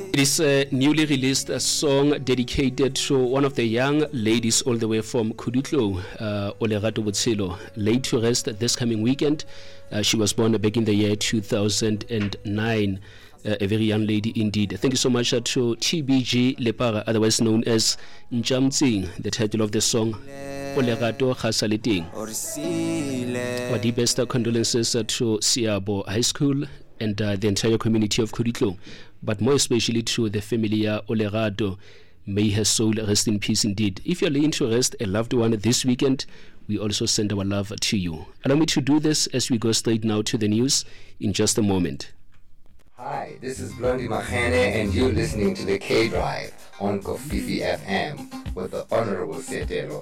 It is a newly released song dedicated to one of the young ladies all the way from Khudutlo, Olerato Botshelo, laid to rest this coming weekend. She was born back in the year 2009. A very young lady indeed. Thank you so much to TBG Lepara, otherwise known as Njamtsing, the title of the song, Olerato Khasaleting. Our deepest condolences to Siabo High School and the entire community of Khudutlo, but more especially to the family of Olerato. May her soul rest in peace indeed. If you're laying to rest a loved one this weekend, we also send our love to you. Allow me to do this as we go straight now to the news in just a moment. Hi, this is Blondie Mahane and you're listening to the K-Drive on Kofifi FM with the Honorable Setelo.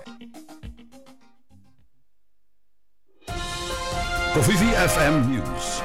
Kofifi FM News.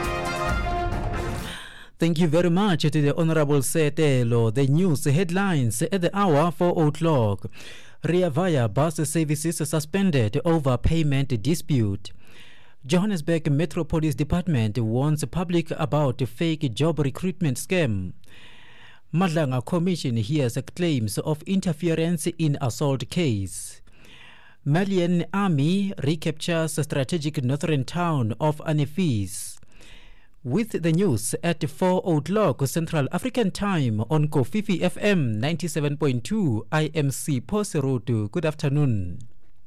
Thank you very much to the Honorable Setelo. The news headlines at the hour 4 o'clock. Rea Vaya bus services suspended over payment dispute. Johannesburg Metro Police Department warns public about fake job recruitment scam. Madlanga Commission hears claims of interference in assault case. Malian Army recaptures strategic northern town of Anefis. With the news at 4 o'clock Central African Time on Kofifi FM 97.2, I am Sipho Serotu. Good afternoon.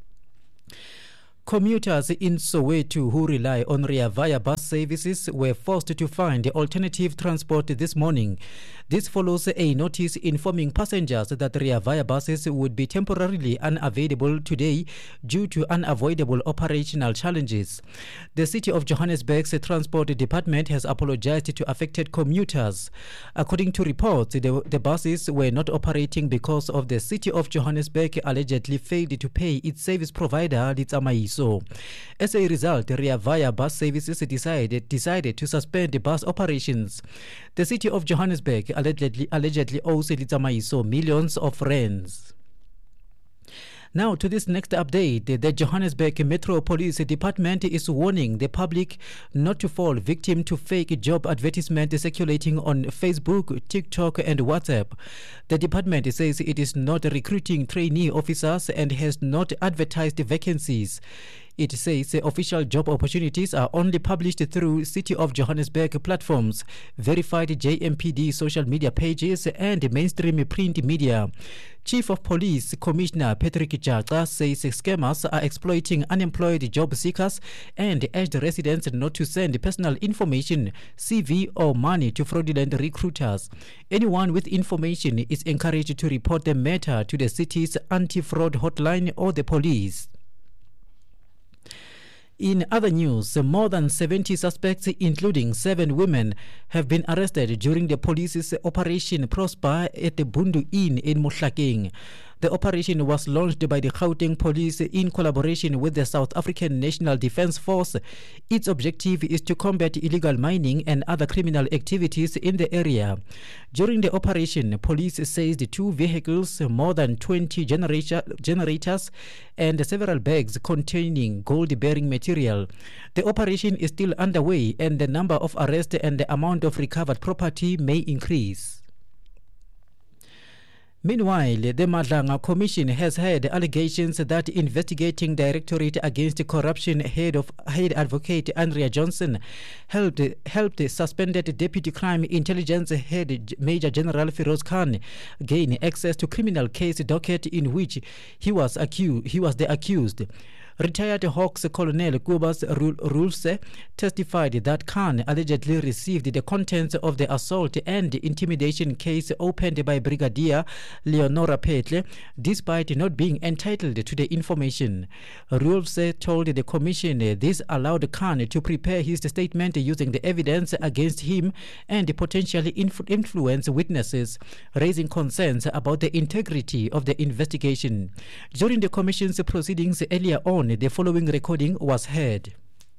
Commuters in Soweto who rely on Rea Vaya bus services were forced to find alternative transport this morning. This follows a notice informing passengers that Rea Vaya buses would be temporarily unavailable today due to unavoidable operational challenges. The City of Johannesburg's Transport Department has apologized to affected commuters. According to reports, the buses were not operating because of the City of Johannesburg allegedly failed to pay its service provider, Litsamaiso. As a result, Rea Vaya bus services decided to suspend the bus operations. The City of Johannesburg allegedly owes Litsamaiso millions of rands. Now to this next update, the Johannesburg Metro Police Department is warning the public not to fall victim to fake job advertisements circulating on Facebook, TikTok and WhatsApp. The department says it is not recruiting trainee officers and has not advertised vacancies. It says official job opportunities are only published through City of Johannesburg platforms, verified JMPD social media pages and mainstream print media. Chief of Police Commissioner Patrick Jata says scammers are exploiting unemployed job seekers and urged residents not to send personal information, CV or money to fraudulent recruiters. Anyone with information is encouraged to report the matter to the city's anti-fraud hotline or the police. In other news, more than 70 suspects, including 7 women, have been arrested during the police's Operation Prosper at the Bundu Inn in Mohlakeng. The operation was launched by the Gauteng Police in collaboration with the South African National Defence Force. Its objective is to combat illegal mining and other criminal activities in the area. During the operation, police seized 2 vehicles, more than 20 generators, and several bags containing gold-bearing material. The operation is still underway, and the number of arrests and the amount of recovered property may increase. Meanwhile, the Madlanga Commission has had allegations that Investigating Directorate Against Corruption head advocate Andrea Johnson helped suspended Deputy Crime Intelligence Head Major General Firoz Khan gain access to criminal case docket in which he was the accused. Retired Hawks Colonel Kubas Rulse testified that Khan allegedly received the contents of the assault and intimidation case opened by Brigadier Leonora Petle, despite not being entitled to the information. Rulse told the commission this allowed Khan to prepare his statement using the evidence against him and potentially influence witnesses, raising concerns about the integrity of the investigation. During the commission's proceedings earlier on, the following recording was heard.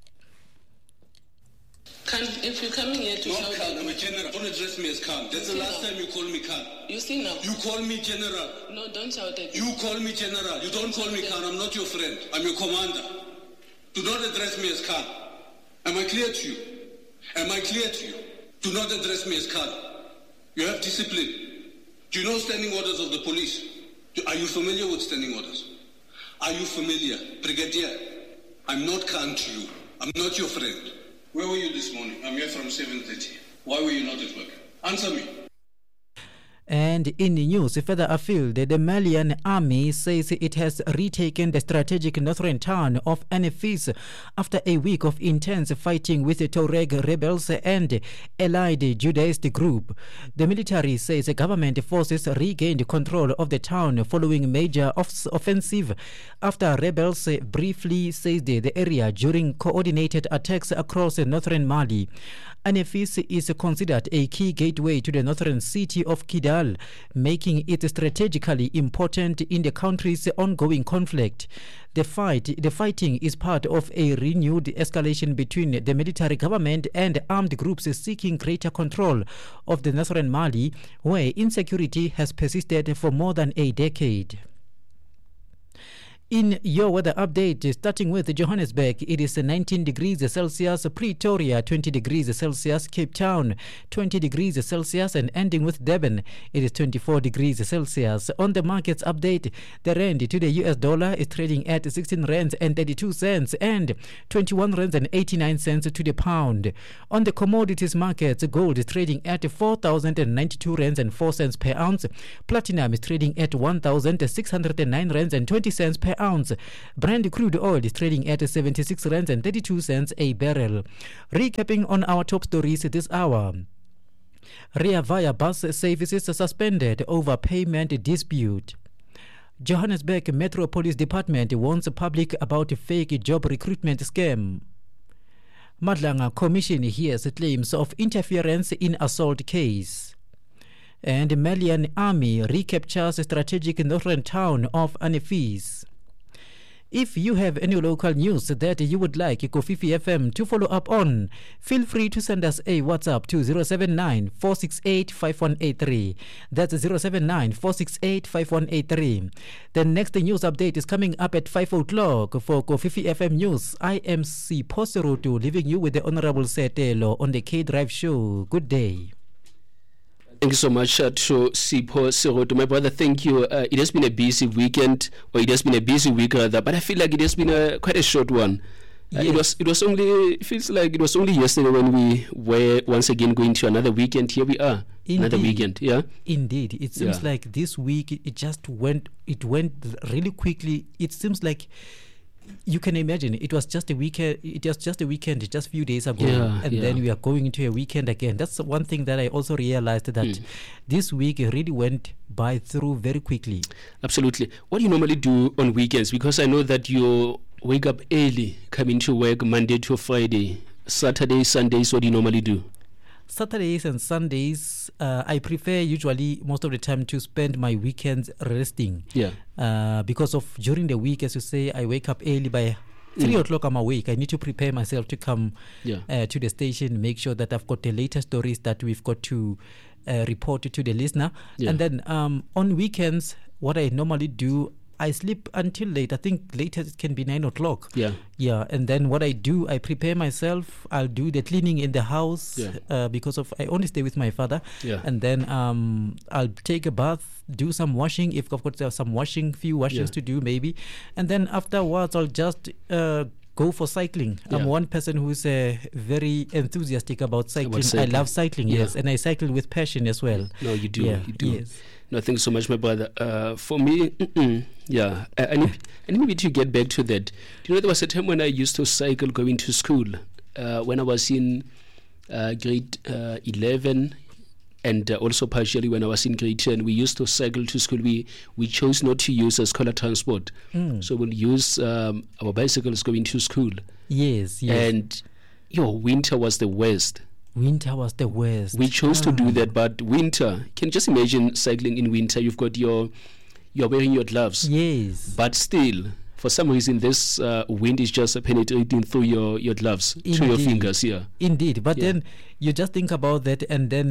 If you're coming here to shout... Khan, I'm a general. Don't address me as Khan. That's the last time you call me Khan. You see now? You call me general. No, don't shout at me. You call me general. You don't call me Khan. I'm not your friend. I'm your commander. Do not address me as Khan. Am I clear to you? Am I clear to you? Do not address me as Khan. You have discipline. Do you know standing orders of the police? Are you familiar with standing orders? Are you familiar? Brigadier, I'm not kind to you. I'm not your friend. Where were you this morning? I'm here from 7:30. Why were you not at work? Answer me. And in the news further afield, the Malian army says it has retaken the strategic northern town of Anefis after a week of intense fighting with the Tuareg rebels and allied Judaist group. The military says the government forces regained control of the town following major offensive after rebels briefly seized the area during coordinated attacks across northern Mali. Anefis is considered a key gateway to the northern city of Kidal, making it strategically important in the country's ongoing conflict. The fighting is part of a renewed escalation between the military government and armed groups seeking greater control of the northern Mali, where insecurity has persisted for more than a decade. In your weather update, starting with Johannesburg, it is 19 degrees Celsius, Pretoria 20 degrees Celsius, Cape Town 20 degrees Celsius, and ending with Durban, it is 24 degrees Celsius. On the markets update, the rand to the US dollar is trading at 16 rands and 32 cents and 21 rands and 89 cents to the pound. On the commodities markets, gold is trading at 4,092 rands and 4 cents per ounce. Platinum is trading at 1,609 rands and 20 cents per ounce. Brent crude oil is trading at 76 rands and 32 cents a barrel. Recapping on our top stories this hour. Rea Vaya bus services suspended over payment dispute. Johannesburg Metro Police Department warns public about fake job recruitment scam. Madlanga Commission hears claims of interference in assault case. And Malian army recaptures strategic northern town of Anefis. If you have any local news that you would like Kofifi FM to follow up on, feel free to send us a WhatsApp to 079-468-5183. That's 079-468-5183. The next news update is coming up at 5 o'clock for Kofifi FM News. I am Sipho Serotu, leaving you with the Honorable Setelo on the K-Drive Show. Good day. Thank you so much to Sipho Serotu. My brother, thank you. It has been a busy weekend, or it has been a busy week rather, but I feel like it has been quite a short one. Yes. It feels like it was only yesterday when we were once again going to another weekend. Here we are. Indeed. Another weekend, yeah? Indeed. It seems like this week it went really quickly. It seems like you can imagine it was just a weekend. It was just a weekend just a few days ago, then we are going into a weekend again. That's one thing that I also realized, that this week really went by through very quickly. Absolutely. What do you normally do on weekends? Because I know that you wake up early, coming to work Monday to Friday, Saturdays, Sundays. What do you normally do? Saturdays and Sundays, I prefer usually most of the time to spend my weekends resting. Because of during the week, as you say, I wake up early. By 3 o'clock I'm awake. I need to prepare myself to come to the station, make sure that I've got the latest stories that we've got to report to the listener. And then on weekends, what I normally do, I sleep until late. I think later it can be 9 o'clock. And then what I do, I prepare myself. I'll do the cleaning in the house because of I only stay with my father. And then I'll take a bath, do some washing if I've got some few washings to do maybe. And then afterwards I'll just go for cycling. I'm one person who's very enthusiastic about cycling. I love cycling, yes, and I cycle with passion as well. No, you do. You do. Yes. No, thanks so much, my brother. For me, I need maybe to get back to that. Do you know, there was a time when I used to cycle going to school. When I was in grade 11, and also partially when I was in grade 10, we used to cycle to school. We chose not to use a scholar transport. So we'll use our bicycles going to school. Yes. And winter was the worst. Winter was the worst. We chose to do that, but winter, can you just imagine cycling in winter? You've got you're wearing your gloves. Yes. But still, for some reason, this wind is just penetrating through your gloves, through your fingers. Indeed. But then you just think about that, and then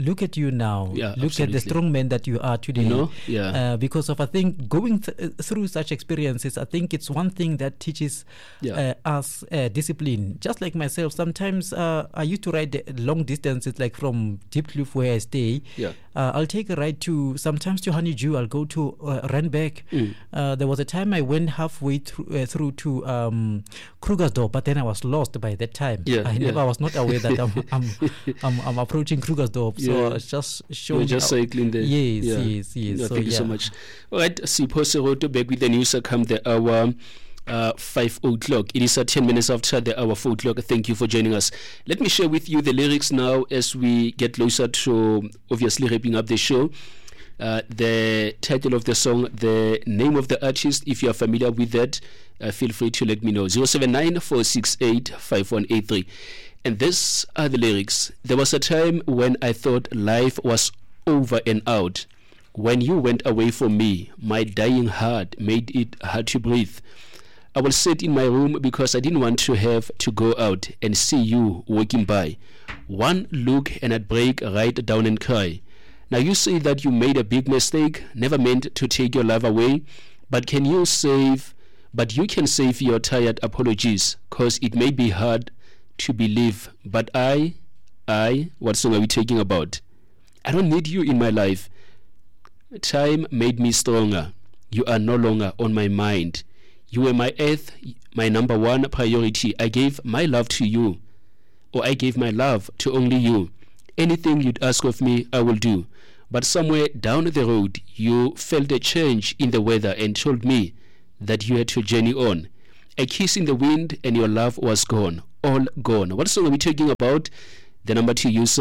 look at you now. Yeah, look absolutely. at the strong man that you are today. You know? Yeah. Because of, I think, going through such experiences, I think it's one thing that teaches us discipline. Just like myself, sometimes I used to ride long distances, like from Diepkloof where I stay. Yeah. I'll take a ride sometimes to Honeydew. I'll go to Randburg. There was a time I went halfway through to Krugersdorp, but then I was lost by that time. I was not aware that I'm approaching Krugersdorp. So it's just showing. You're just cycling there. Yes. No, So, thank you so much. All right, Sipho Seroto back with the news come the hour 5 o'clock. It is 10 minutes after the hour 4 o'clock. Thank you for joining us. Let me share with you the lyrics now as we get closer to obviously wrapping up the show. The title of the song, the name of the artist, if you are familiar with that, feel free to let me know. 079-468-5183. And these are the lyrics. There was a time when I thought life was over and out. When you went away from me, my dying heart made it hard to breathe. I will sit in my room because I didn't want to have to go out and see you walking by. One look and I'd break right down and cry. Now you say that you made a big mistake, never meant to take your love away, but you can save your tired apologies, cause it may be hard to believe, but I, what song are we talking about? I don't need you in my life. Time made me stronger. You are no longer on my mind. You were my earth, my number one priority. I gave my love to you, or I gave my love to only you. Anything you'd ask of me, I will do. But somewhere down the road, you felt a change in the weather and told me that you had to journey on. A kiss in the wind and your love was gone, all gone. What song are we talking about? The number to use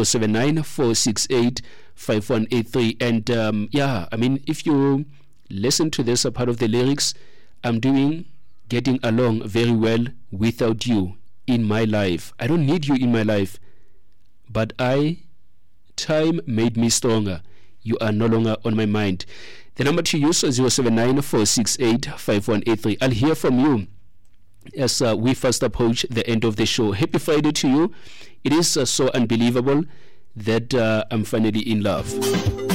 079-468-5183. And if you listen to this, a part of the lyrics, I'm getting along very well without you in my life. I don't need you in my life, but time made me stronger. You are no longer on my mind. The number to use is 079-468-5183. I'll hear from you as we first approach the end of the show. Happy Friday to you. It is so unbelievable that I'm finally in love.